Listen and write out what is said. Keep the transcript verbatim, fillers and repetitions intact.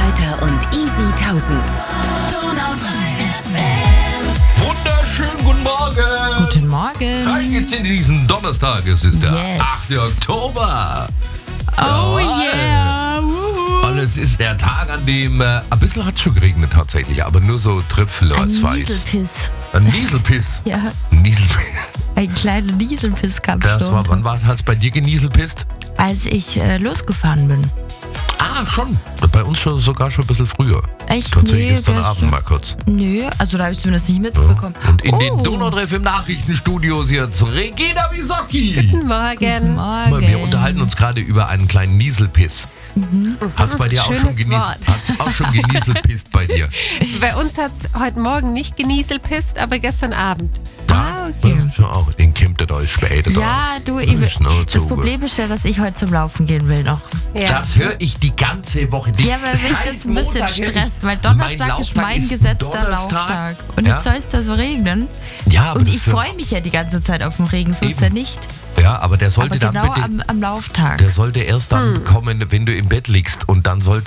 Reuter und Easy tausend. Wunderschönen guten Morgen. Guten Morgen. Rein geht's in diesen Donnerstag. Es ist der Yes. achte Oktober. Oh Jawohl. yeah. Wuhu. Und es ist der Tag, an dem äh, ein bisschen hat es schon geregnet tatsächlich, aber nur so Tröpfel oder Ein zwei. Nieselpiss. Ein Nieselpiss. Ja, Nieselpiss. ein kleiner Nieselpiss kam Das war, wann war, hat's bei dir genieselpisst? als ich äh, losgefahren bin. Ah, schon. Bei uns schon, sogar schon ein bisschen früher. Echt? Tatsächlich Nee, gestern gestern- Abend mal kurz. Nö, also da habe ich zumindest nicht mitbekommen. Und in oh. den Donautreff im Nachrichtenstudio ist jetzt Regina Wisocki. Guten Morgen. Morgen. Wir unterhalten uns gerade über einen kleinen Nieselpiss. Hat's bei dir auch schon Schönes genieselt? Wort. Hat's auch schon genieselpisst bei dir? Bei uns hat es heute Morgen nicht genieselpisst, aber gestern Abend. Ah, okay. Ja, auch. Den kommt er euch später da. Ja, du, Das ich, ist noch das so. Problem ist ja, dass ich heute zum Laufen gehen will noch. Ja. Das höre ich die ganze Woche. Die, Ja, weil mich seit das ein bisschen Montag höre ich, stresst, weil Donnerstag mein ist mein Lauftag gesetzter Donnerstag. Lauftag. Und Ja. jetzt soll es da so regnen. Ja, aber Und das ich ist ja- freue mich ja die ganze Zeit auf den Regen, so ist Eben. ja nicht. Ja, aber der sollte Aber dann genau bitte... am, am Lauftag. Der sollte erst dann kommen, wenn du im Bett liegst. Und dann sollte